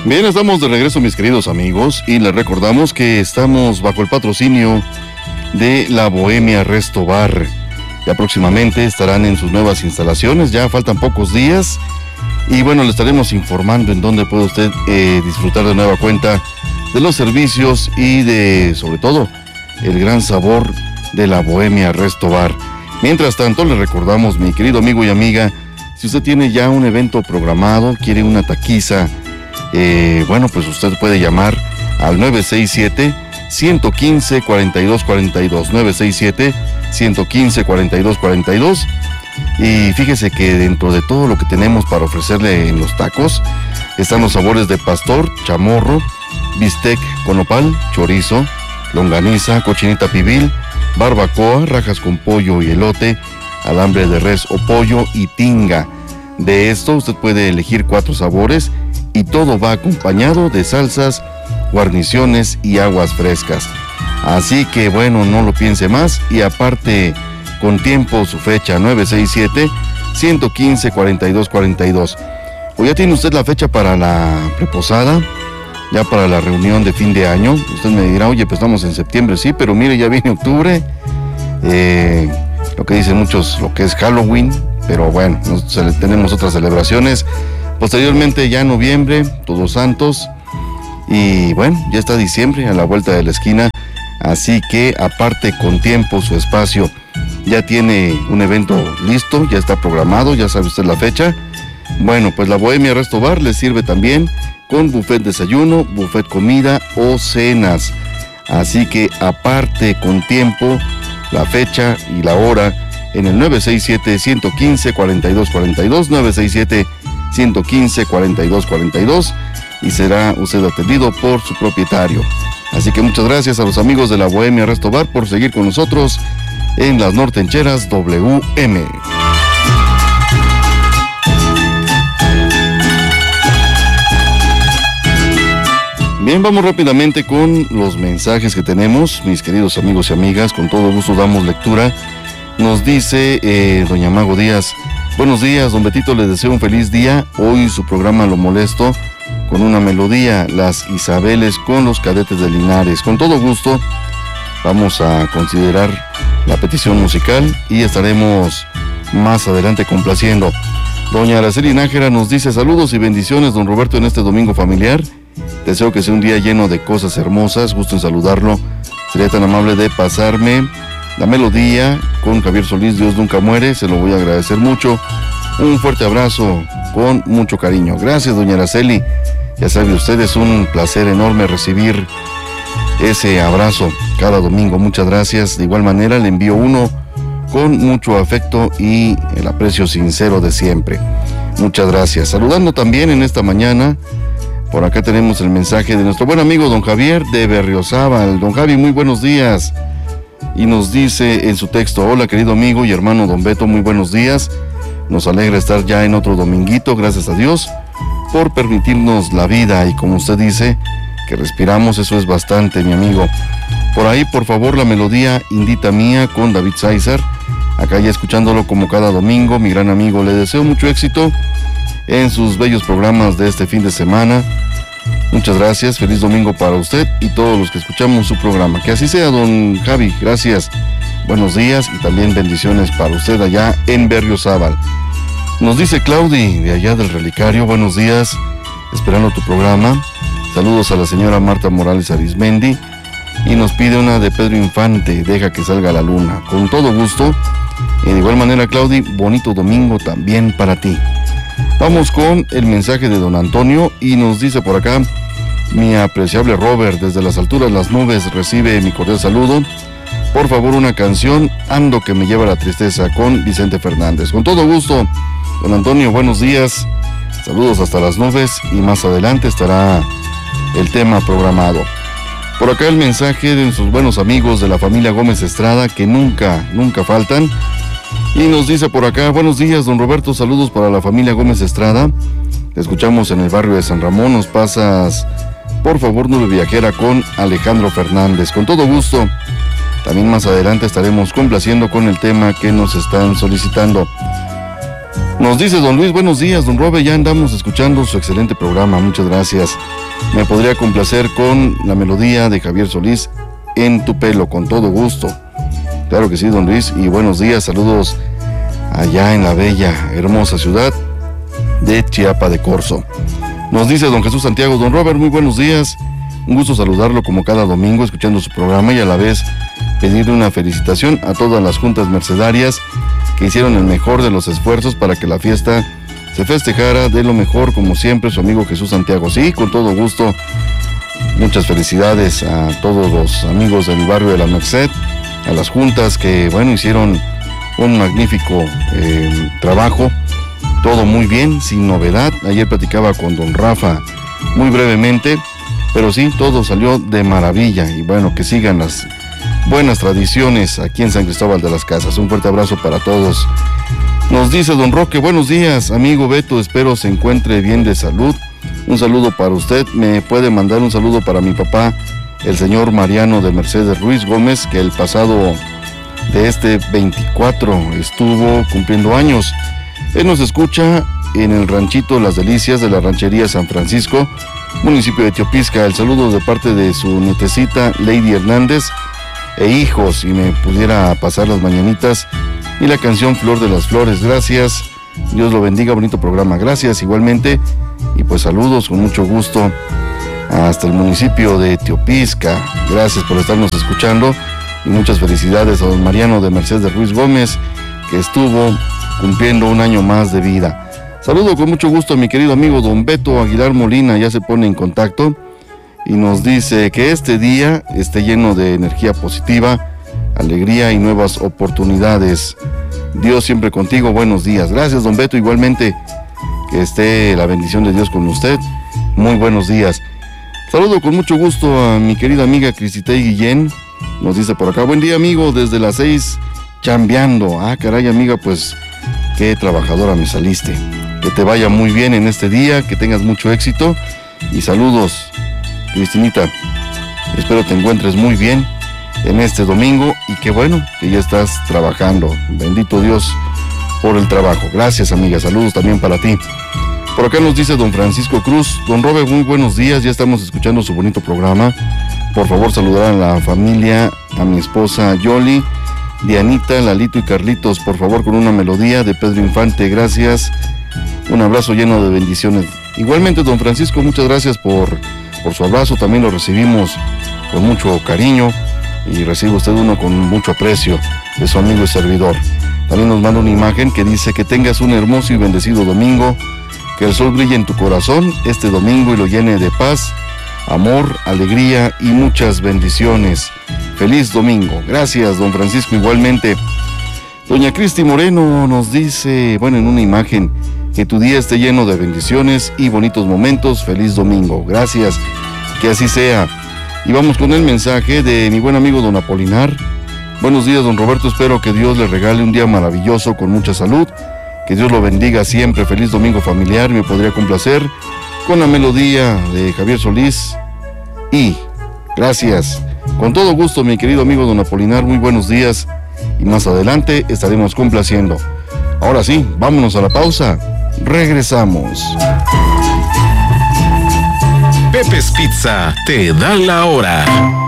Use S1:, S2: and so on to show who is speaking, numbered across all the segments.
S1: Bien, estamos de regreso, mis queridos amigos, y les recordamos que estamos bajo el patrocinio de la Bohemia Resto Bar. Ya próximamente estarán en sus nuevas instalaciones, ya faltan pocos días, y bueno, le estaremos informando en dónde puede usted disfrutar de nueva cuenta de los servicios y de, sobre todo, el gran sabor de la Bohemia Resto Bar. Mientras tanto, le recordamos, mi querido amigo y amiga, si usted tiene ya un evento programado, quiere una taquiza, bueno, pues usted puede llamar al 967-115-4242, 967-115-4242, y fíjese que dentro de todo lo que tenemos para ofrecerle en los tacos, están los sabores de pastor, chamorro, bistec con nopal, chorizo, longaniza, cochinita pibil, barbacoa, rajas con pollo y elote, alambre de res o pollo y tinga. De esto usted puede elegir 4 sabores y todo va acompañado de salsas, guarniciones y aguas frescas. Así que bueno, no lo piense más y aparte con tiempo su fecha 967-115-4242. ¿O ya tiene usted la fecha para la preposada? Ya para la reunión de fin de año. Usted me dirá, oye, pues estamos en septiembre, sí, pero mire, ya viene octubre. Lo que dicen muchos, lo que es Halloween, pero bueno, tenemos otras celebraciones. Posteriormente ya noviembre, Todos Santos, y bueno, ya está diciembre a la vuelta de la esquina, así que aparte con tiempo su espacio, ya tiene un evento listo, ya está programado, ya sabe usted la fecha. Bueno, pues la Bohemia Resto Bar le sirve también con buffet desayuno, buffet comida o cenas, así que aparte con tiempo la fecha y la hora en el 967-115-4242, 967-115-4242, y será usted atendido por su propietario. Así que muchas gracias a los amigos de la Bohemia Resto Bar por seguir con nosotros en Las Nortencheras WM. Bien, vamos rápidamente con los mensajes que tenemos, mis queridos amigos y amigas. Con todo gusto damos lectura. Nos dice doña Mago Díaz: buenos días, don Betito, le deseo un feliz día. Hoy su programa lo molesto con una melodía, Las Isabeles con los Cadetes de Linares. Con todo gusto vamos a considerar la petición musical y estaremos más adelante complaciendo. Doña Araceli Nájera nos dice: saludos y bendiciones, don Roberto, en este domingo familiar. Deseo que sea un día lleno de cosas hermosas. Gusto en saludarlo. Sería tan amable de pasarme la melodía con Javier Solís, Dios nunca muere. Se lo voy a agradecer mucho. Un fuerte abrazo con mucho cariño. Gracias, doña Araceli. Ya sabe usted, es un placer enorme recibir ese abrazo cada domingo. Muchas gracias. De igual manera le envío uno con mucho afecto y el aprecio sincero de siempre. Muchas gracias. Saludando también en esta mañana, por acá tenemos el mensaje de nuestro buen amigo don Javier de Berriozábal. Don Javi, muy buenos días. Y nos dice en su texto: hola querido amigo y hermano don Beto, muy buenos días. Nos alegra estar ya en otro dominguito, gracias a Dios por permitirnos la vida, y como usted dice, que respiramos, eso es bastante, mi amigo. Por ahí, por favor, la melodía Indita Mía con David César, acá ya escuchándolo como cada domingo, mi gran amigo. Le deseo mucho éxito en sus bellos programas de este fin de semana. Muchas gracias, feliz domingo para usted y todos los que escuchamos su programa. Que así sea, don Javi, gracias. Buenos días y también bendiciones para usted allá en Berriozábal. Nos dice Claudi de allá del Relicario: buenos días, esperando tu programa. Saludos a la señora Marta Morales Arismendi, y nos pide una de Pedro Infante, Deja que salga la luna. Con todo gusto. Y de igual manera, Claudi, bonito domingo también para ti. Vamos con el mensaje de don Antonio, y nos dice por acá: mi apreciable Robert, desde las alturas las nubes recibe mi cordial saludo. Por favor, una canción, Ando que me lleva la tristeza, con Vicente Fernández. Con todo gusto, don Antonio, buenos días. Saludos hasta las nubes, y más adelante estará el tema programado. Por acá el mensaje de nuestros buenos amigos de la familia Gómez Estrada, que nunca faltan. Y nos dice por acá: buenos días, don Roberto, saludos para la familia Gómez Estrada. Te escuchamos en el barrio de San Ramón. Nos pasas, por favor, Nube Viajera con Alejandro Fernández. Con todo gusto. También más adelante estaremos complaciendo con el tema que nos están solicitando. Nos dice don Luis, buenos días, don Robe, ya andamos escuchando su excelente programa, muchas gracias. Me podría complacer con la melodía de Javier Solís, En tu pelo, con todo gusto. Claro que sí, don Luis, y buenos días, saludos allá en la bella, hermosa ciudad de Chiapa de Corzo. Nos dice don Jesús Santiago, don Robert, muy buenos días, un gusto saludarlo como cada domingo, escuchando su programa y a la vez pedirle una felicitación a todas las juntas mercedarias que hicieron el mejor de los esfuerzos para que la fiesta se festejara de lo mejor, como siempre, su amigo Jesús Santiago. Sí, con todo gusto, muchas felicidades a todos los amigos del barrio de la Merced, a las juntas que, bueno, hicieron un magnífico trabajo, todo muy bien, sin novedad. Ayer platicaba con don Rafa muy brevemente, pero sí, todo salió de maravilla y bueno, que sigan las buenas tradiciones aquí en San Cristóbal de las Casas. Un fuerte abrazo para todos. Nos dice don Roque, buenos días, amigo Beto, espero se encuentre bien de salud. Un saludo para usted, me puede mandar un saludo para mi papá, el señor Mariano de Mercedes Ruiz Gómez, que el pasado de este 24 estuvo cumpliendo años. Él nos escucha en el ranchito Las Delicias de la ranchería San Francisco, municipio de Teopisca. El saludo de parte de su nietecita Lady Hernández e hijos, y me pudiera pasar las mañanitas y la canción Flor de las Flores. Gracias, Dios lo bendiga, bonito programa. Gracias igualmente, y pues saludos con mucho gusto hasta el municipio de Teopisca. Gracias por estarnos escuchando y muchas felicidades a don Mariano de Mercedes Ruiz Gómez, que estuvo cumpliendo un año más de vida. Saludo con mucho gusto a mi querido amigo don Beto Aguilar Molina, ya se pone en contacto y nos dice que este día esté lleno de energía positiva, alegría y nuevas oportunidades. Dios siempre contigo, buenos días. Gracias, don Beto, igualmente que esté la bendición de Dios con usted. Muy buenos días. Saludo con mucho gusto a mi querida amiga Crisitey Guillén, nos dice por acá, buen día amigo, desde las 6 chambeando. Ah, caray amiga, pues qué trabajadora me saliste. Que te vaya muy bien en este día, que tengas mucho éxito y saludos, Cristinita. Espero te encuentres muy bien en este domingo y que bueno, que ya estás trabajando. Bendito Dios por el trabajo. Gracias amiga, saludos también para ti. Por acá nos dice don Francisco Cruz, don Robert, muy buenos días, ya estamos escuchando su bonito programa. Por favor saludar a la familia, a mi esposa Yoli, Dianita, Lalito y Carlitos, por favor con una melodía de Pedro Infante. Gracias, un abrazo lleno de bendiciones. Igualmente don Francisco, muchas gracias por su abrazo, también lo recibimos con mucho cariño y recibe usted uno con mucho aprecio de su amigo y servidor. También nos manda una imagen que dice que tengas un hermoso y bendecido domingo, que el sol brille en tu corazón este domingo y lo llene de paz, amor, alegría y muchas bendiciones. Feliz domingo. Gracias, don Francisco, igualmente. Doña Cristi Moreno nos dice, bueno, en una imagen, que tu día esté lleno de bendiciones y bonitos momentos. Feliz domingo. Gracias, que así sea. Y vamos con el mensaje de mi buen amigo don Apolinar. Buenos días, don Roberto, espero que Dios le regale un día maravilloso con mucha salud, que Dios lo bendiga siempre. Feliz domingo familiar. Me podría complacer con la melodía de Javier Solís y gracias. Con todo gusto, mi querido amigo don Apolinar, muy buenos días y más adelante estaremos complaciendo. Ahora sí, vámonos a la pausa. Regresamos.
S2: Pepe's Pizza te da la hora.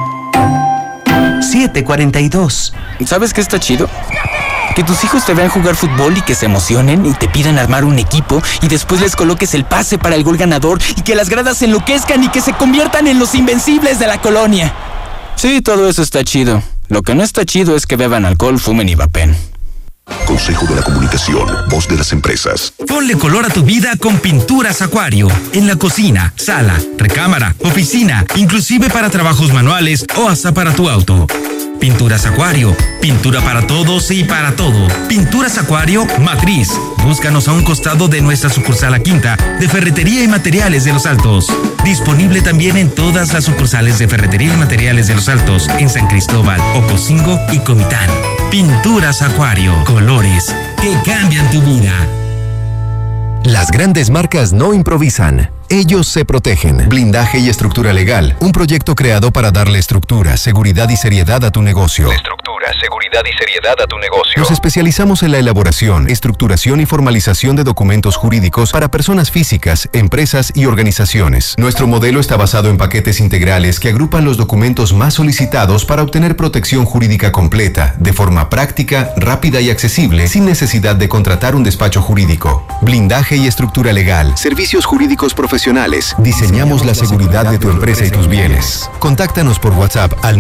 S3: 7:42.
S4: ¿Sabes qué está chido? Que tus hijos te vean jugar fútbol y que se emocionen y te pidan armar un equipo y después les coloques el pase para el gol ganador y que las gradas se enloquezcan y que se conviertan en los invencibles de la colonia. Sí, todo eso está chido. Lo que no está chido es que beban alcohol, fumen y vapen.
S2: Consejo de la Comunicación, voz de las empresas.
S3: Ponle color a tu vida con Pinturas Acuario. En la cocina, sala, recámara, oficina, inclusive para trabajos manuales o hasta para tu auto. Pinturas Acuario, pintura para todos y para todo. Pinturas Acuario Matriz. Búscanos a un costado de nuestra sucursal La Quinta de Ferretería y Materiales de Los Altos. Disponible también en todas las sucursales de Ferretería y Materiales de Los Altos en San Cristóbal, Ocosingo y Comitán. Pinturas Acuario, colores que cambian tu vida.
S5: Las grandes marcas no improvisan, ellos se protegen. Blindaje y estructura legal, un proyecto creado para darle estructura, seguridad y seriedad a tu negocio.
S6: La estructura altura, seguridad y seriedad a tu negocio.
S5: Nos especializamos en la elaboración, estructuración y formalización de documentos jurídicos para personas físicas, empresas y organizaciones. Nuestro modelo está basado en paquetes integrales que agrupan los documentos más solicitados para obtener protección jurídica completa, de forma práctica, rápida y accesible, sin necesidad de contratar un despacho jurídico. Blindaje y estructura legal, servicios jurídicos profesionales. Diseñamos la seguridad de tu empresa y tus bienes. Contáctanos por WhatsApp al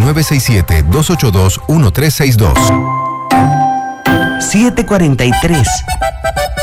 S5: 967-282-1362.
S7: 7:43.